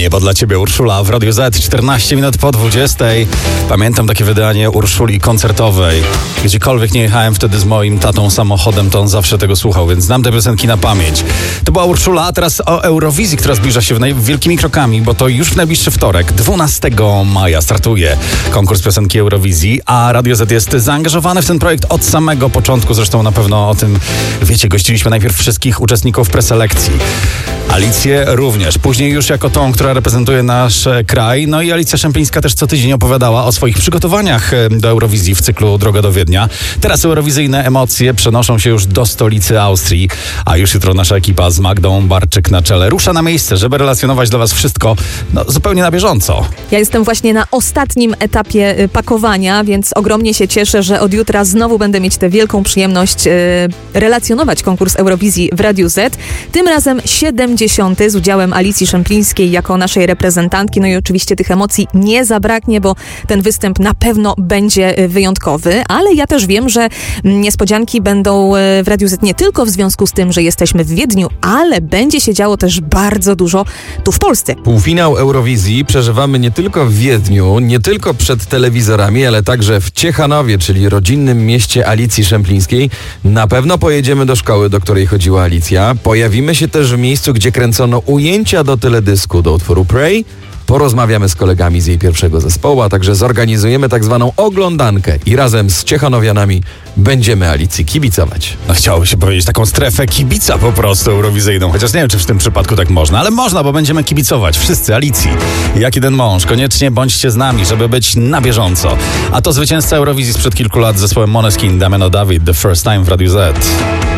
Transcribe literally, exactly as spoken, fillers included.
Niebo dla ciebie, Urszula w Radiu Z, czternaście minut po dwudziestej. Pamiętam takie wydanie Urszuli koncertowej. Gdziekolwiek nie jechałem wtedy z moim tatą samochodem, to on zawsze tego słuchał, więc znam te piosenki na pamięć. To była Urszula, a teraz o Eurowizji, która zbliża się w naj- wielkimi krokami, bo to już w najbliższy wtorek, dwunastego maja startuje konkurs piosenki Eurowizji, a Radio Z jest zaangażowany w ten projekt od samego początku. Zresztą na pewno o tym wiecie, gościliśmy najpierw wszystkich uczestników preselekcji. Alicję również, później już jako tą, która reprezentuje nasz kraj. No i Alicja Szemplińska też co tydzień opowiadała o swoich przygotowaniach do Eurowizji w cyklu Droga do Wiednia. Teraz eurowizyjne emocje przenoszą się już do stolicy Austrii, a już jutro nasza ekipa z Magdą Barczyk na czele rusza na miejsce, żeby relacjonować dla was wszystko no, zupełnie na bieżąco. Ja jestem właśnie na ostatnim etapie pakowania, więc ogromnie się cieszę, że od jutra znowu będę mieć tę wielką przyjemność yy, relacjonować konkurs Eurowizji w Radiu Z. Tym razem siedemdziesiąty z udziałem Alicji Szemplińskiej jako naszej reprezentantki. No i oczywiście tych emocji nie zabraknie, bo ten występ na pewno będzie wyjątkowy, ale ja też wiem, że niespodzianki będą w Radiu Z nie tylko w związku z tym, że jesteśmy w Wiedniu, ale będzie się działo też bardzo dużo tu w Polsce. Półfinał Eurowizji przeżywamy nie tylko w Wiedniu, nie tylko przed telewizorami, ale także w Ciechanowie, czyli rodzinnym mieście Alicji Szemplińskiej. Na pewno pojedziemy do szkoły, do której chodziła Alicja. Pojawimy się też w miejscu, gdzie kręcono ujęcia do teledysku do utworu Pray. Porozmawiamy z kolegami z jej pierwszego zespołu, a także zorganizujemy tak zwaną oglądankę i razem z Ciechanowianami będziemy Alicji kibicować. No chciałoby się powiedzieć taką strefę kibica po prostu eurowizyjną, chociaż nie wiem, czy w tym przypadku tak można, ale można, bo będziemy kibicować wszyscy Alicji. Jak jeden mąż, koniecznie bądźcie z nami, żeby być na bieżąco. A to zwycięzca Eurowizji sprzed kilku lat z zespołem Måneskin, Damiano David, The First Time w Radiu Z.